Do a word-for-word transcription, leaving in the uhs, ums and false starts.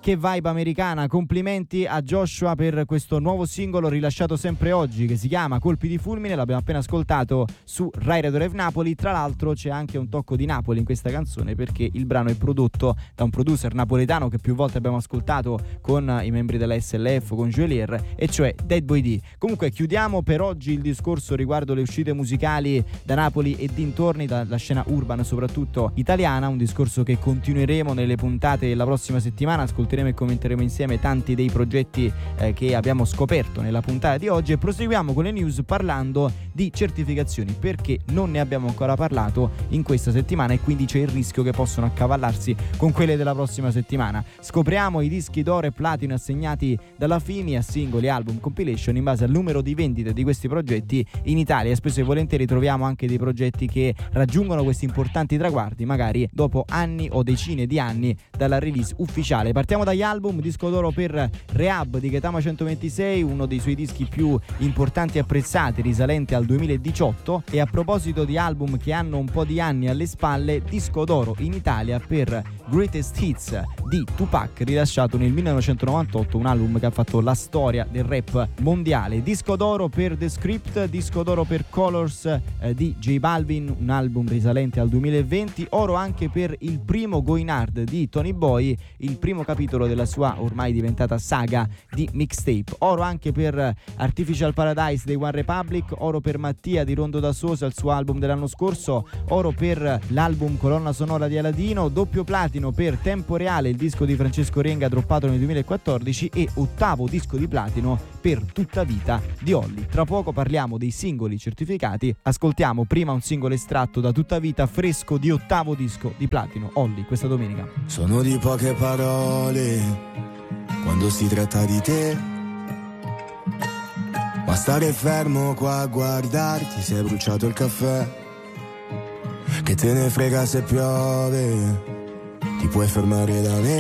che vibe americana. Complimenti a Joshua per questo nuovo singolo rilasciato sempre oggi che si chiama Colpi di fulmine, l'abbiamo appena ascoltato su Rai Radio Rev Napoli. Tra l'altro c'è anche un tocco di Napoli in questa canzone perché il brano è prodotto da un producer napoletano che più volte abbiamo ascoltato con i membri della S L F, con Juelier, e cioè Dead Boy D. Comunque chiudiamo per oggi il discorso riguardo le uscite musicali da Napoli e dintorni, dalla scena urban soprattutto italiana, un discorso che continueremo nelle puntate della prossima settimana. Ascolteremo e commenteremo insieme tanti dei progetti eh, che abbiamo scoperto nella puntata di oggi, e proseguiamo con le news parlando di certificazioni, perché non ne abbiamo ancora parlato in questa settimana e quindi c'è il rischio che possono accavallarsi con quelle della prossima settimana. Scopriamo i dischi d'oro e platino assegnati dalla FIMI a singoli, album, compilation in base al numero di vendite di questi progetti in Italia. Spesso e volentieri troviamo anche dei progetti che raggiungono questi importanti traguardi magari dopo anni o decine di anni dalla release ufficiale. Partiamo dagli album. Disco d'oro per Rehab di Gaetama centoventisei, uno dei suoi dischi più importanti e apprezzati, risalente al duemiladiciotto. E a proposito di album che hanno un po' di anni alle spalle, disco d'oro in Italia per Greatest Hits di Tupac, rilasciato nel millenovecentonovantotto, un album che ha fatto la storia del rap mondiale. Disco d'oro per The Script, disco d'oro per Colors eh, di J Balvin, un album risalente al duemilaventi. Oro anche per il primo Going Hard di Tony Boy, il primo capitolo della sua ormai diventata saga di mixtape. Oro anche per Artificial Paradise dei One Republic, oro per Mattia di Rondo da Sosa, il suo album dell'anno scorso, oro per l'album colonna sonora di Aladino, doppio platino per Tempo Reale, il disco di Francesco Renga droppato nel duemilaquattordici, e ottavo disco di platino per Tutta Vita di Olly. Tra poco parliamo dei singoli certificati, ascoltiamo prima un singolo estratto da Tutta Vita fresco di ottavo disco di platino Olly questa domenica. Sono di poche parole quando si tratta di te, ma stare fermo qua a guardarti, sei bruciato il caffè, che te ne frega se piove, ti puoi fermare da me.